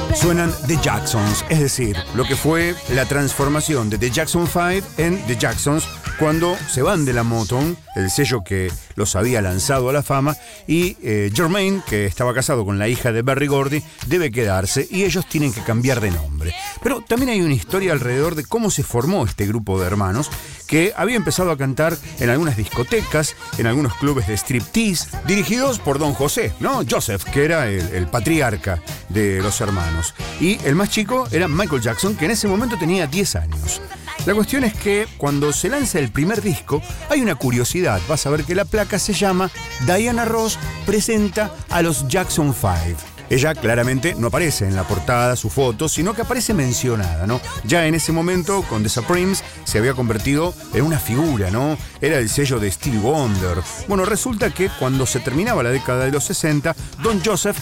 Suenan The Jacksons, es decir, lo que fue la transformación de The Jackson 5 en The Jacksons cuando se van de la Motown, el sello que los había lanzado a la fama, y Jermaine, que estaba casado con la hija de Berry Gordy, debe quedarse y ellos tienen que cambiar de nombre. Pero también hay una historia alrededor de cómo se formó este grupo de hermanos que había empezado a cantar en algunas discotecas, en algunos clubes de striptease, dirigidos por Don José, ¿no? Joseph, que era el patriarca de los hermanos. Y el más chico era Michael Jackson, que en ese momento tenía 10 años. La cuestión es que cuando se lanza el primer disco, hay una curiosidad. Vas a ver que la placa se llama Diana Ross presenta a los Jackson 5. Ella claramente no aparece en la portada, su foto, sino que aparece mencionada, ¿no? Ya en ese momento, con The Supremes, se había convertido en una figura, ¿no? Era el sello de Stevie Wonder. Bueno, resulta que cuando se terminaba la década de los 60, Don Joseph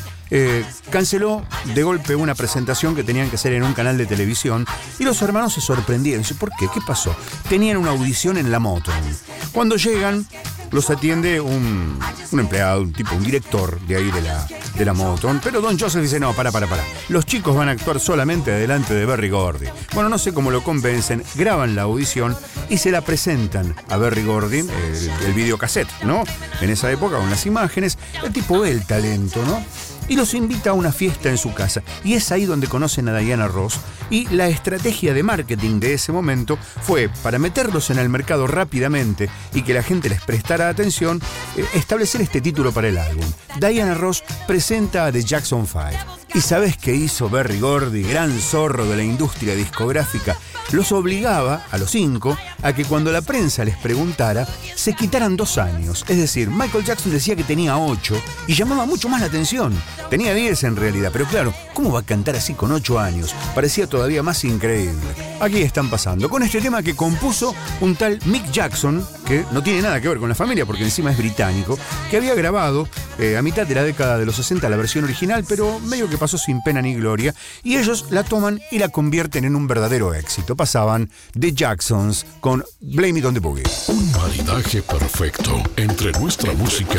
canceló de golpe una presentación que tenían que hacer en un canal de televisión y los hermanos se sorprendieron. ¿Por qué? ¿Qué pasó? Tenían una audición en la Motown. Cuando llegan, los atiende un empleado, un director de ahí de la Motown. Pero Don Joseph dice, no, para. Los chicos van a actuar solamente delante de Berry Gordy. Bueno, no sé cómo lo convencen, graban la audición y se la presentan a Berry Gordy, el videocassette, ¿no? En esa época, con las imágenes, el tipo ve el talento, ¿no? Y los invita a una fiesta en su casa. Y es ahí donde conocen a Diana Ross. Y la estrategia de marketing de ese momento fue, para meterlos en el mercado rápidamente y que la gente les prestara atención, establecer este título para el álbum. Diana Ross presenta a The Jackson 5. ¿Y sabes qué hizo Berry Gordy, gran zorro de la industria discográfica? Los obligaba, a los 5, a que cuando la prensa les preguntara, se quitaran 2 años. Es decir, Michael Jackson decía que tenía 8 y llamaba mucho más la atención. Tenía 10 en realidad, pero claro, ¿cómo va a cantar así con 8 años? Parecía todavía más increíble. Aquí están pasando con este tema que compuso un tal Mick Jackson, que no tiene nada que ver con la familia porque encima es británico, que había grabado a mitad de la década de los 60 la versión original, pero medio que pasó sin pena ni gloria, y ellos la toman y la convierten en un verdadero éxito. Pasaban The Jacksons con Blame It on the Boogie. Un maridaje perfecto entre nuestra música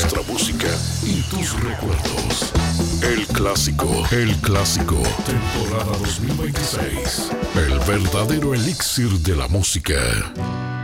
y tus recuerdos. El clásico, temporada 2026. El verdadero elixir de la música.